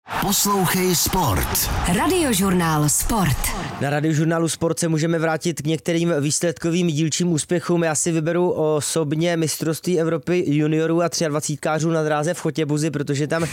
Poslouchej Sport. Radiožurnál Sport. Na Radiožurnálu Sport se můžeme vrátit k některým výsledkovým dílčím úspěchům. Já si vyberu osobně mistrovství Evropy juniorů a 23kářů na dráze v Chotěbuzi, protože tam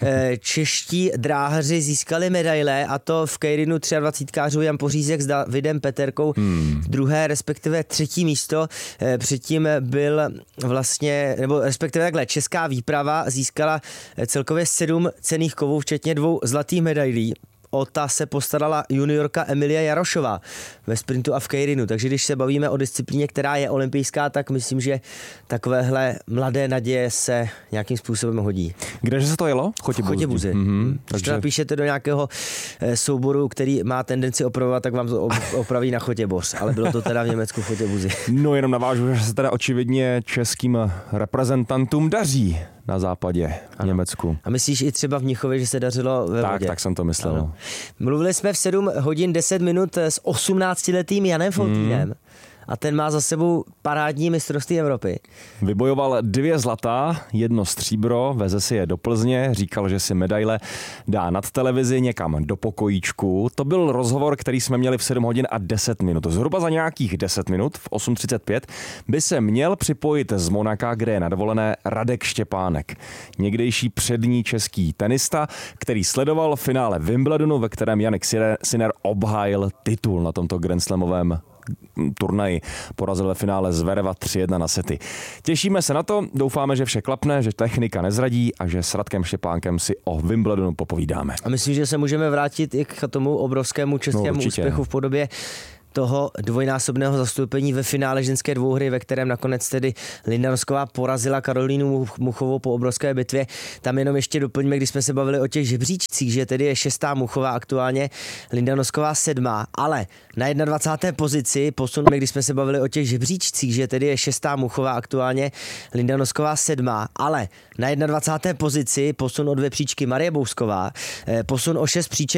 čeští dráhaři získali medaile, a to v keiringu 23kářů Jan Pořízek s Davidem Peterkou druhé, respektive třetí místo. Předtím byl vlastně, nebo respektive takhle, česká výprava získala celkově 7 cenných kovů, včetně 2 zlatých medailí. O ta se postarala juniorka Emilia Jarošová ve sprintu a v keiringu. Takže když se bavíme o disciplíně, která je olympijská, tak myslím, že takovéhle mladé naděje se nějakým způsobem hodí. Kdeže se to jelo? Chotěbuzi. Když to napíšete do nějakého souboru, který má tendenci opravovat, tak vám to opraví na Chotěboř. Ale bylo to teda v Německu v Chotěbuzi. No jenom navážu, že se teda očividně českým reprezentantům daří na západě v Německu. A myslíš i třeba v Mnichově, že se dařilo ve vodě? Tak jsem to myslel. Ano. Mluvili jsme v 7 hodin 10 minut s 18letým Janem Foltínem. A ten má za sebou parádní mistrovství Evropy. Vybojoval 2 zlatá, 1 stříbro, veze si je do Plzně, říkal, že si medaile dá nad televizi někam do pokojíčku. To byl rozhovor, který jsme měli v 7 hodin a 10 minut. Zhruba za nějakých 10 minut, v 8:35, by se měl připojit z Monaka, kde je na dovolené Radek Štěpánek. Někdejší přední český tenista, který sledoval finále Wimbledonu, ve kterém Jannik Sinner obhájil titul na tomto grandslamovém turnaji. Porazil ve finále Zvereva 3-1 na sety. Těšíme se na to, doufáme, že vše klapne, že technika nezradí a že s Radkem Štěpánkem si o Wimbledonu popovídáme. A myslím, že se můžeme vrátit i k tomu obrovskému českému úspěchu v podobě toho dvojnásobného zastoupení ve finále ženské dvouhry, ve kterém nakonec tedy Linda Nosková porazila Karolínu Muchovou po obrovské bitvě. Tam jenom ještě doplňme, když jsme se bavili o těch žebříčcích, že tedy je 6. Muchová aktuálně, Linda Nosková 7. Ale na 21. pozici posuneme, když jsme se bavili o těch žebříčcích, že tedy je 6. Muchová aktuálně, Linda Nosková 7. Ale na 21. pozici posun o 2 příčky Marie Bousková, posun o 6 příček